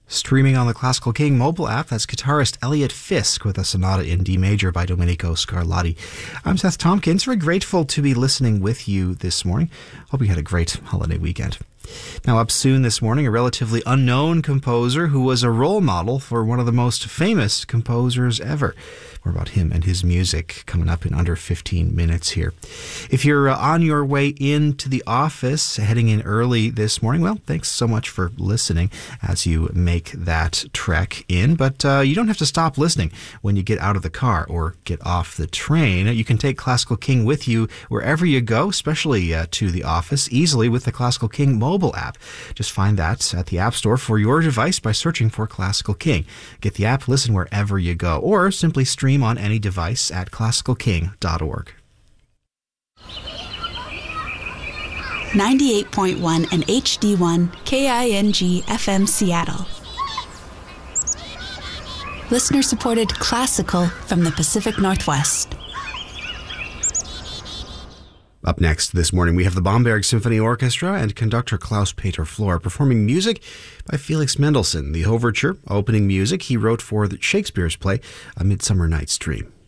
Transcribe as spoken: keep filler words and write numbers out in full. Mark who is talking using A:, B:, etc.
A: Streaming on the Classical King mobile app, that's guitarist Elliot Fisk with a sonata in D major by Domenico Scarlatti. I'm Seth Tompkins. Very grateful to be listening with you this morning. Hope you had a great holiday weekend. Now, up soon this morning, a relatively unknown composer who was a role model for one of the most famous composers ever. More about him and his music coming up in under fifteen minutes here. If you're uh, on your way into the office, heading in early this morning, well, thanks so much for listening as you make that trek in. But uh, you don't have to stop listening when you get out of the car or get off the train. You can take Classical King with you wherever you go, especially uh, to the office, easily with the Classical King mobile app. Just find that at the App Store for your device by searching for Classical King. Get the app, listen wherever you go, or simply stream on any device at classical king dot org.
B: ninety-eight point one and H D one K I N G F M Seattle. Listener-supported classical from the Pacific Northwest.
A: Up next this morning, we have the Bamberg Symphony Orchestra and conductor Klaus-Peter Flohr performing music by Felix Mendelssohn. The overture, opening music he wrote for the Shakespeare's play A Midsummer Night's Dream.